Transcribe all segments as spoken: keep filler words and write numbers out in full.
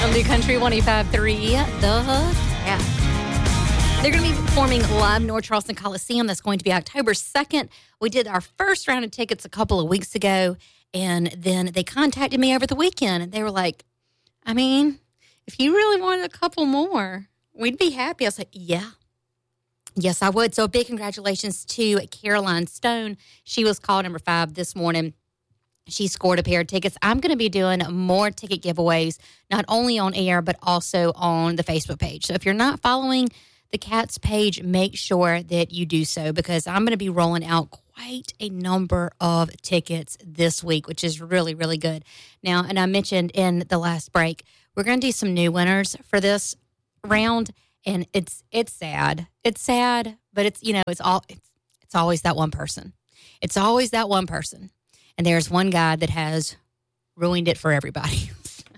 On the Country one oh five point three, The Cat. They're going to be performing live North Charleston Coliseum. That's going to be October second. We did our first round of tickets a couple of weeks ago, and then they contacted me over the weekend, and they were like, I mean, if you really wanted a couple more, we'd be happy. I was like, yeah. Yes, I would. So a big congratulations to Caroline Stone. She was call number five this morning. She scored a pair of tickets. I'm going to be doing more ticket giveaways, not only on air, but also on the Facebook page. So if you're not following the Cats page, make sure that you do so, because I'm going to be rolling out quite a number of tickets this week, which is really, really good. Now, and I mentioned in the last break, we're going to do some new winners for this round, and it's it's sad. It's sad, but it's, you know, it's all it's, it's always that one person. It's always that one person. And there's one guy that has ruined it for everybody.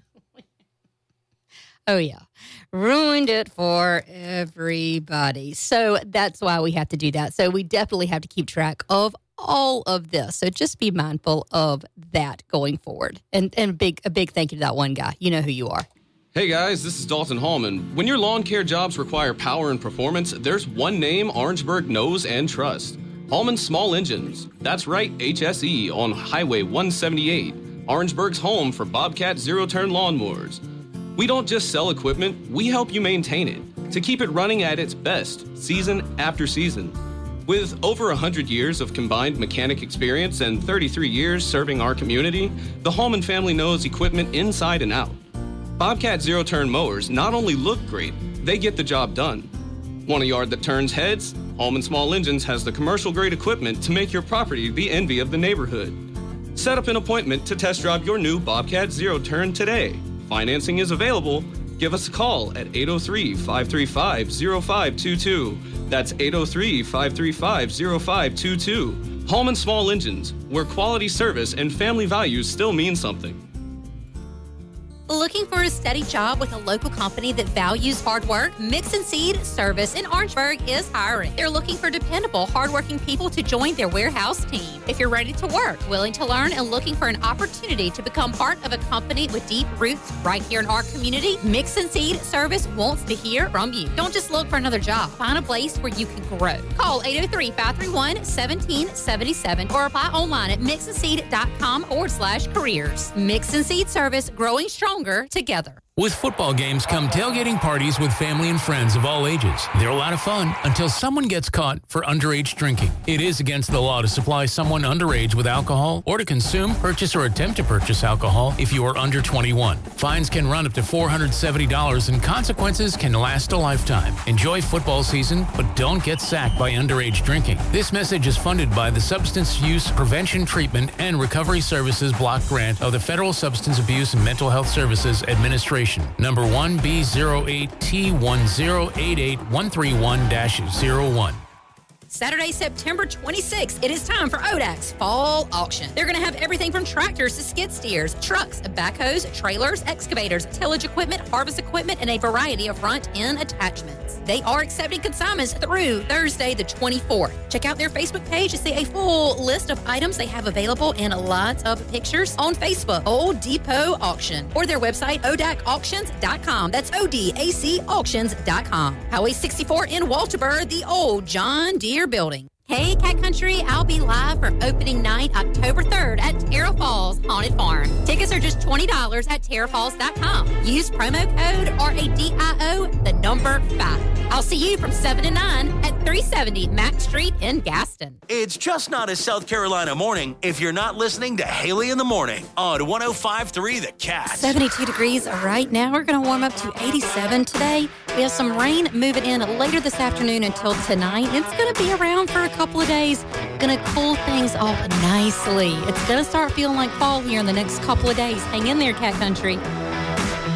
Oh, yeah. Ruined it for everybody. So that's why we have to do that. So we definitely have to keep track of all of this. So just be mindful of that going forward. And and big a big thank you to that one guy. You know who you are. Hey guys, this is Dalton Hallman. When your lawn care jobs require power and performance, there's one name Orangeburg knows and trusts. Hallman Small Engines. That's right, H S E on Highway one seventy-eight. Orangeburg's home for Bobcat zero-turn lawnmowers. We don't just sell equipment, we help you maintain it to keep it running at its best, season after season. With over one hundred years of combined mechanic experience and thirty-three years serving our community, the Hallman family knows equipment inside and out. Bobcat zero-turn mowers not only look great, they get the job done. Want a yard that turns heads? Hallman Small Engines has the commercial-grade equipment to make your property the envy of the neighborhood. Set up an appointment to test drive your new Bobcat zero-turn today. Financing is available. Give us a call at eight oh three, five three five, oh five two two. That's eight oh three, five three five, oh five two two. Hallman Small Engines, where quality service and family values still mean something. Looking for a steady job with a local company that values hard work? Mix and Seed Service in Orangeburg is hiring. They're looking for dependable, hardworking people to join their warehouse team. If you're ready to work, willing to learn, and looking for an opportunity to become part of a company with deep roots right here in our community, Mix and Seed Service wants to hear from you. Don't just look for another job. Find a place where you can grow. Call eight oh three, five three one, one seven seven seven or apply online at mix and seed dot com forward slash careers. Mix and Seed Service, growing stronger together. With football games come tailgating parties with family and friends of all ages. They're a lot of fun until someone gets caught for underage drinking. It is against the law to supply someone underage with alcohol or to consume, purchase, or attempt to purchase alcohol if you are under twenty-one. Fines can run up to four hundred seventy dollars and consequences can last a lifetime. Enjoy football season, but don't get sacked by underage drinking. This message is funded by the Substance Use Prevention, Treatment, and Recovery Services Block Grant of the Federal Substance Abuse and Mental Health Services Administration. Number one B zero eight T one zero eight eight one three one dash zero one. Saturday, September twenty-sixth, it is time for O D A C's Fall Auction. They're going to have everything from tractors to skid steers, trucks, backhoes, trailers, excavators, tillage equipment, harvest equipment, and a variety of front-end attachments. They are accepting consignments through Thursday the twenty-fourth. Check out their Facebook page to see a full list of items they have available and lots of pictures on Facebook, Old Depot Auction, or their website, O D A C auctions dot com. That's O D A C auctions dot com. Highway sixty-four in Walterbur, the old John Deere building. Hey, Cat Country, I'll be live for opening night October third at Terra Falls Haunted Farm. Tickets are just twenty dollars at terra falls dot com. Use promo code R A D I O, the number five. I'll see you from seven to nine at three seventy Mack Street in Gaston. It's just not a South Carolina morning if you're not listening to Haley in the Morning on one oh five point three The Cat. seventy-two degrees right now. We're going to warm up to eighty-seven today. We have some rain moving in later this afternoon until tonight. It's going to be around for a couple of days. Going to cool things off nicely. It's going to start feeling like fall here in the next couple of days. Hang in there, Cat Country.